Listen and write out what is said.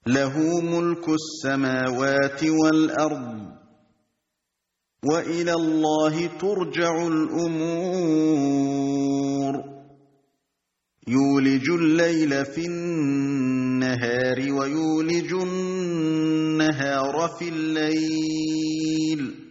له ملك السماوات والأرض وإلى الله ترجع الأمور يولج الليل في النهار ويولج النهار في الليل